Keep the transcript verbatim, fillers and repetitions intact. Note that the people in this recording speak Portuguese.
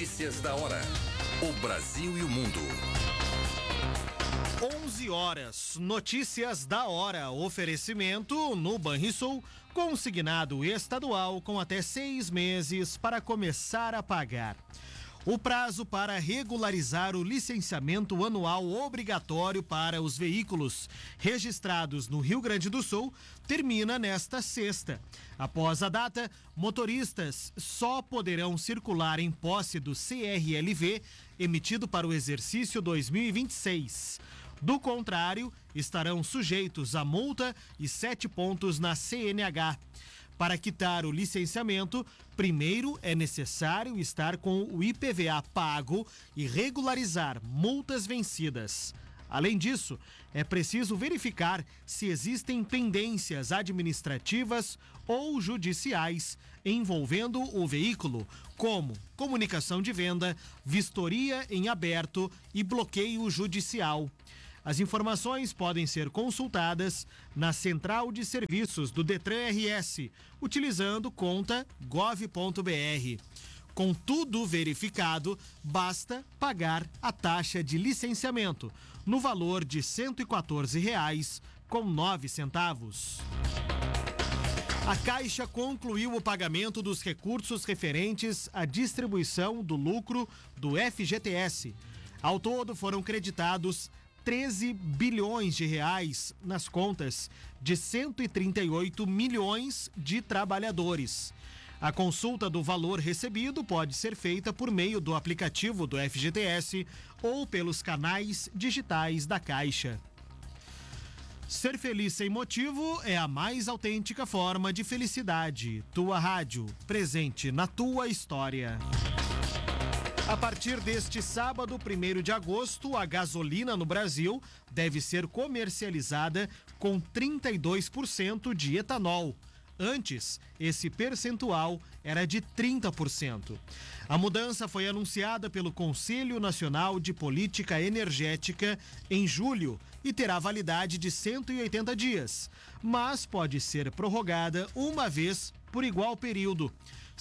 Notícias da hora. O Brasil e o mundo. onze horas, notícias da hora, oferecimento no Banrisul, consignado estadual com até seis meses para começar a pagar. O prazo para regularizar o licenciamento anual obrigatório para os veículos registrados no Rio Grande do Sul termina nesta sexta. Após a data, motoristas só poderão circular em posse do C R L V emitido para o exercício dois mil e vinte e seis. Do contrário, estarão sujeitos a multa e sete pontos na C N H. Para quitar o licenciamento, primeiro é necessário estar com o I P V A pago e regularizar multas vencidas. Além disso, é preciso verificar se existem pendências administrativas ou judiciais envolvendo o veículo, como comunicação de venda, vistoria em aberto e bloqueio judicial. As informações podem ser consultadas na Central de Serviços do Detran R S, utilizando conta gov ponto br. Com tudo verificado, basta pagar a taxa de licenciamento, no valor de cento e quatorze reais com nove centavos. A Caixa concluiu o pagamento dos recursos referentes à distribuição do lucro do F G T S. Ao todo, foram creditados treze bilhões de reais nas contas de cento e trinta e oito milhões de trabalhadores. A consulta do valor recebido pode ser feita por meio do aplicativo do F G T S ou pelos canais digitais da Caixa. Ser feliz sem motivo é a mais autêntica forma de felicidade. Tua Rádio, presente na tua história. A partir deste sábado, primeiro de agosto, a gasolina no Brasil deve ser comercializada com trinta e dois por cento de etanol. Antes, esse percentual era de trinta por cento. A mudança foi anunciada pelo Conselho Nacional de Política Energética em julho e terá validade de cento e oitenta dias, mas pode ser prorrogada uma vez por igual período.